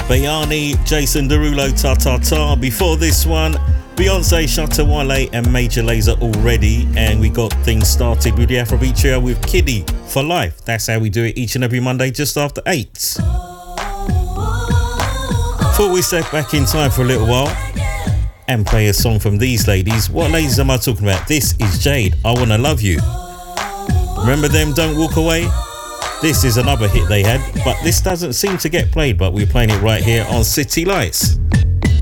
Bayani, Jason Derulo, Ta Ta Ta. Before this one, Beyonce, Shatta Wale and Major Lazer already. And we got things started with the Afrobeat trio with Kiddie for life. That's how we do it each and every Monday just after 8. Before we step back in time for a little while and play a song from these ladies. What ladies am I talking about? This is Jade, I Wanna Love You. Remember them, Don't Walk Away? This is another hit they had, but this doesn't seem to get played, but we're playing it right here on City Lights.